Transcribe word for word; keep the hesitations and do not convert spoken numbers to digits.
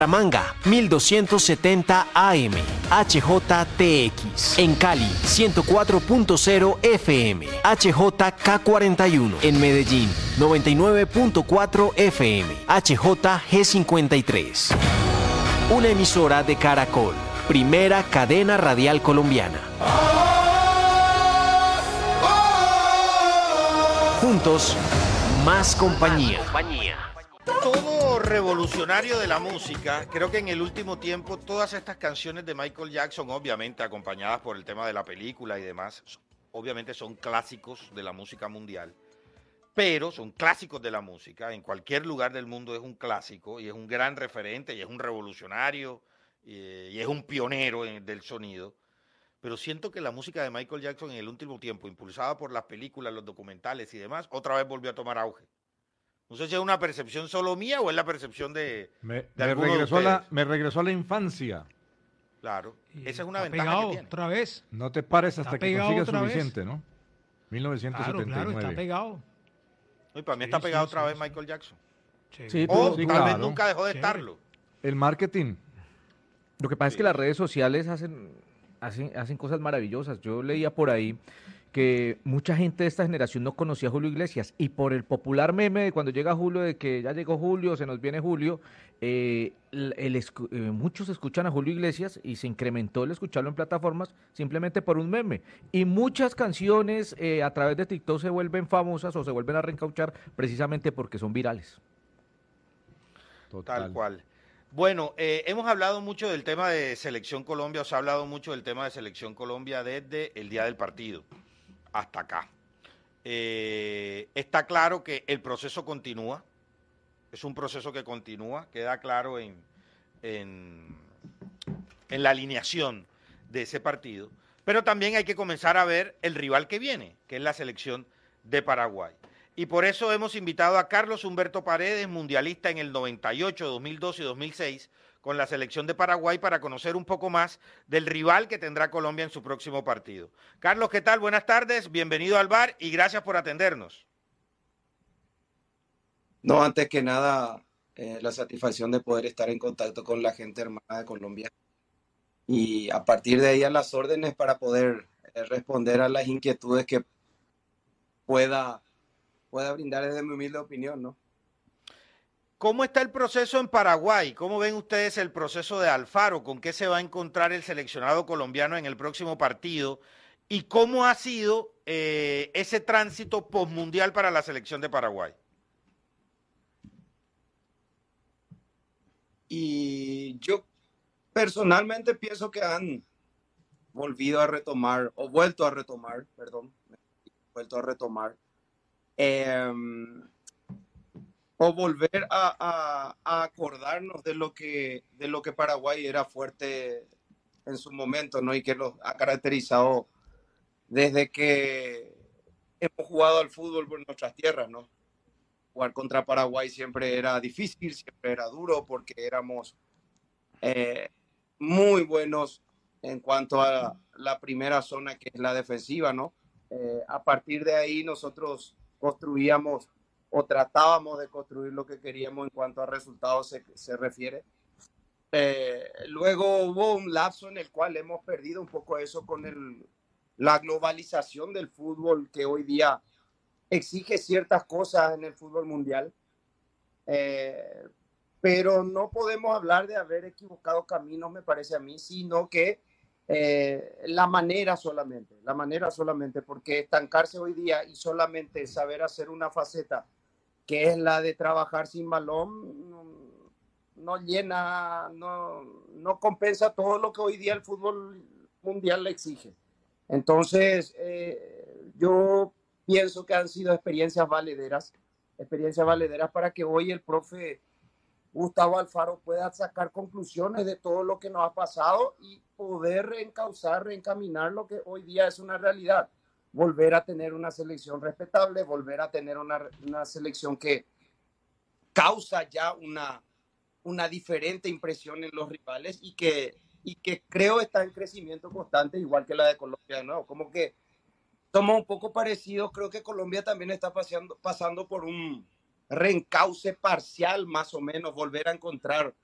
Manga mil doscientos setenta A M, H J T X. En Cali, ciento cuatro punto cero F M, H J K cuarenta y uno. En Medellín, noventa y nueve punto cuatro F M, H J G cincuenta y tres. Una emisora de Caracol, primera cadena radial colombiana. Juntos, más compañía. Todo revolucionario de la música, creo que en el último tiempo todas estas canciones de Michael Jackson, obviamente acompañadas por el tema de la película y demás, obviamente son clásicos de la música mundial, pero son clásicos de la música, en cualquier lugar del mundo es un clásico y es un gran referente y es un revolucionario y, y es un pionero en, del sonido. Pero siento que la música de Michael Jackson en el último tiempo, impulsada por las películas, los documentales y demás, otra vez volvió a tomar auge. No sé si es una percepción solo mía o es la percepción de, me, de me regresó a la Me regresó a la infancia. Claro, Y esa es una está ventaja pegado que tiene. Otra vez. No te pares hasta Está que pegado consigas otra suficiente, vez. ¿no? mil novecientos setenta y nueve. Claro, claro, está pegado. Y para mí Sí, está pegado sí, otra sí, vez sí. Michael Jackson. Sí. Sí, O sí, tal vez claro. nunca dejó de Chévere. estarlo. El marketing. Lo que pasa es Sí. que las redes sociales hacen, hacen, hacen cosas maravillosas. Yo leía por ahí que mucha gente de esta generación no conocía a Julio Iglesias y por el popular meme de cuando llega Julio, de que ya llegó Julio, se nos viene Julio, eh, el, el escu- eh, muchos escuchan a Julio Iglesias y se incrementó el escucharlo en plataformas simplemente por un meme. Y muchas canciones eh, a través de TikTok se vuelven famosas o se vuelven a reencauchar precisamente porque son virales. Total. Tal cual. Bueno, eh, hemos hablado mucho del tema de Selección Colombia, o se ha hablado mucho del tema de Selección Colombia desde el día del partido hasta acá. Eh, está claro que el proceso continúa, es un proceso que continúa, queda claro en, en, en la alineación de ese partido, pero también hay que comenzar a ver el rival que viene, que es la selección de Paraguay. Y por eso hemos invitado a Carlos Humberto Paredes, mundialista en el noventa y ocho, dos mil dos y dos mil seis, con la selección de Paraguay para conocer un poco más del rival que tendrá Colombia en su próximo partido. Carlos, ¿qué tal? Buenas tardes, bienvenido al bar y gracias por atendernos. No, antes que nada, eh, la satisfacción de poder estar en contacto con la gente hermana de Colombia y a partir de ahí a las órdenes para poder eh, responder a las inquietudes que pueda, pueda brindar desde mi humilde opinión, ¿no? ¿Cómo está el proceso en Paraguay? ¿Cómo ven ustedes el proceso de Alfaro? ¿Con qué se va a encontrar el seleccionado colombiano en el próximo partido? ¿Y cómo ha sido eh, ese tránsito postmundial para la selección de Paraguay? Y yo personalmente pienso que han volvido a retomar, o vuelto a retomar, perdón, vuelto a retomar, eh, o volver a, a, a acordarnos de lo que de lo que Paraguay era fuerte en su momento, ¿no? Y que lo ha caracterizado desde que hemos jugado al fútbol por nuestras tierras, ¿no? Jugar contra Paraguay siempre era difícil, siempre era duro porque éramos eh, muy buenos en cuanto a la primera zona que es la defensiva, ¿no? Eh, a partir de ahí nosotros construíamos o tratábamos de construir lo que queríamos en cuanto a resultados se, se refiere. Eh, luego hubo un lapso en el cual hemos perdido un poco eso con el, la globalización del fútbol que hoy día exige ciertas cosas en el fútbol mundial, eh, pero no podemos hablar de haber equivocado caminos, me parece a mí, sino que eh, la manera solamente, la manera solamente, porque estancarse hoy día y solamente saber hacer una faceta que es la de trabajar sin balón, no, no llena, no, no compensa todo lo que hoy día el fútbol mundial le exige. Entonces, eh, yo pienso que han sido experiencias valederas, experiencias valederas para que hoy el profe Gustavo Alfaro pueda sacar conclusiones de todo lo que nos ha pasado y poder reencauzar, reencaminar lo que hoy día es una realidad. Volver a tener una selección respetable, volver a tener una, una selección que causa ya una, una diferente impresión en los rivales y que, y que creo está en crecimiento constante, igual que la de Colombia de nuevo. Como que somos un poco parecidos, creo que Colombia también está pasando, pasando por un reencauce parcial, más o menos, volver a encontrar